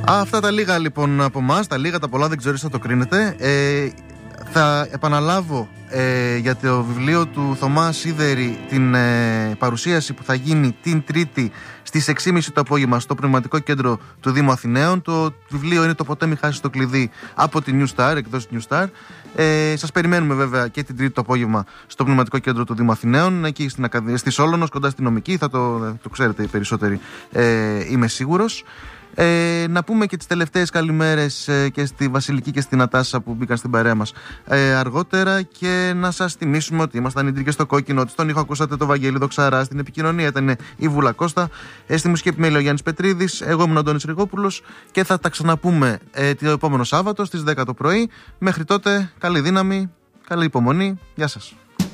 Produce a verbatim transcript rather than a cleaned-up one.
Αυτά τα λίγα λοιπόν από εμάς, τα λίγα, τα πολλά δεν ξέρω αν θα το κρίνετε. Ε, θα επαναλάβω ε, για το βιβλίο του Θωμά Σίδερη την ε, παρουσίαση που θα γίνει την Τρίτη στις έξι και μισή το απόγευμα στο Πνευματικό Κέντρο του Δήμου Αθηναίων. Το βιβλίο είναι το «Ποτέ μη χάσεις το κλειδί» από τη New Star, εκδόσεις New Star. Ε, σας περιμένουμε βέβαια και την Τρίτη το απόγευμα στο Πνευματικό Κέντρο του Δήμου Αθηναίων, εκεί στην Ακαδη... στη Σόλωνος, κοντά στην Νομική. Θα το, το ξέρετε οι περισσότεροι, ε, είμαι σίγουρος. Ε, να πούμε και τις τελευταίες καλημέρες ε, και στη Βασιλική και στην Νατάσα που μπήκαν στην παρέα μας ε, αργότερα, και να σας θυμίσουμε ότι ήμασταν ίντρικες στο κόκκινο, ότι στον ήχο ακούσατε το Βαγγέλη Δοξαρά, στην επικοινωνία ήταν η Βούλα Κώστα, ε, στη μουσική επιμέλεια ο Γιάννης Πετρίδης, εγώ ήμουν ο Αντώνης Ριγόπουλος, και θα τα ξαναπούμε ε, το επόμενο Σάββατο στις δέκα το πρωί. Μέχρι τότε καλή δύναμη, καλή υπομονή, γεια σας.